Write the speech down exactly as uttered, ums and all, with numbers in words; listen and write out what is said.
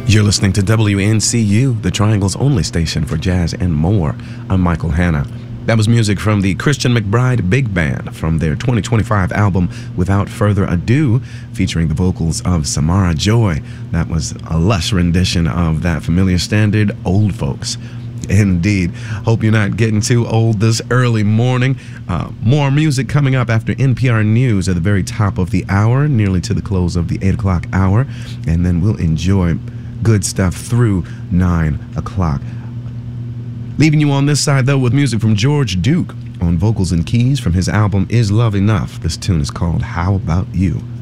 You're listening to W N C U, the Triangle's only station for jazz and more. I'm Michael Hanna. That was music from the Christian McBride Big Band from their twenty twenty-five album, Without Further Ado, featuring the vocals of Samara Joy. That was a lush rendition of that familiar standard, Old Folks. Indeed. Hope you're not getting too old this early morning. Uh, more music coming up after N P R News at the very top of the hour, nearly to the close of the eight o'clock hour. And then we'll enjoy good stuff through nine o'clock. Leaving you on this side, though, with music from George Duke on vocals and keys from his album Is Love Enough. This tune is called How About You?